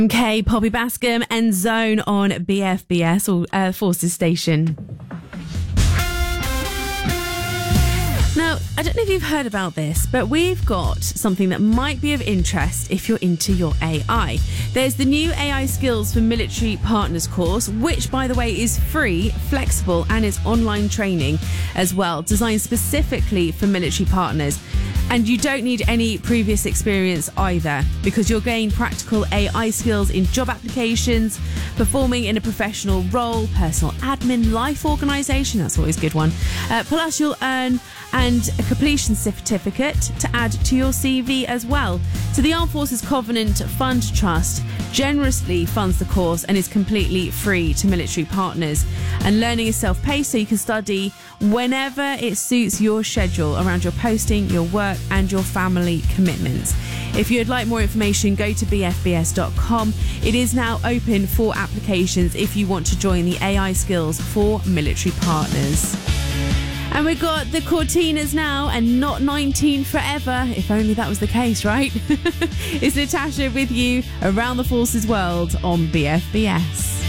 Okay, Poppy Bascom and Zone on BFBS or Air Forces Station. Now, I don't know if you've heard about this, but we've got something that might be of interest if you're into your AI. There's the new AI Skills for Military Partners course, which, by the way, is free, flexible, and is online training as well, designed specifically for military partners. And you don't need any previous experience either, because you'll gain practical AI skills in job applications, performing in a professional role, personal admin, life organisation, that's always a good one. Plus you'll earn a completion certificate to add to your CV as well. So the Armed Forces Covenant Fund Trust generously funds the course and is completely free to military partners. And learning is self-paced, so you can study whenever it suits your schedule around your posting, your work and your family commitments. If you'd like more information, go to bfbs.com. It is now open for applications if you want to join the AI Skills for Military Partners. And we've got the Cortinas now, and not 19 forever. If only that was the case, right? It's Natasha with you around the Forces world on BFBS.